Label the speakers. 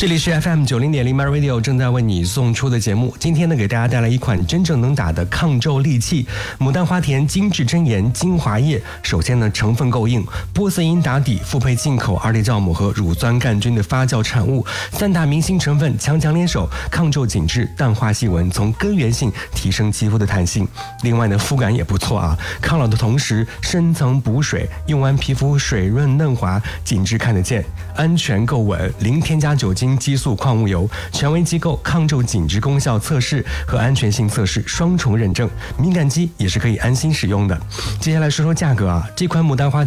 Speaker 1: 这里是 FM90.0 My Radio 正在为你送出的节目。今天呢，给大家带来一款真正能打的抗皱利器——牡丹花田精致真颜精华液。首先呢，成分够硬，玻色因打底，复配进口二裂酵母和乳酸杆菌的发酵产物，3大明星成分强联手，抗皱紧致，淡化细纹，从根源性提升肌肤的弹性。另外呢，肤感也不错啊，抗老的同时深层补水，用完皮肤水润嫩滑，紧致看得见，安全够稳，零添加酒精、激素、矿物油，权威机构抗皱紧致功效测试和安全性测试双重认证，敏感肌也是可以安心使用的。接下来说说价格啊，这款牡丹花